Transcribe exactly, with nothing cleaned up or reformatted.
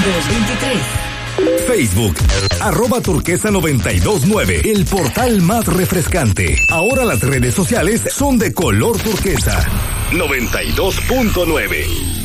dos veintitrés. Facebook, arroba turquesa noventa y dos nueve, el portal más refrescante. Ahora las redes sociales son de color turquesa. noventa y dos punto nueve.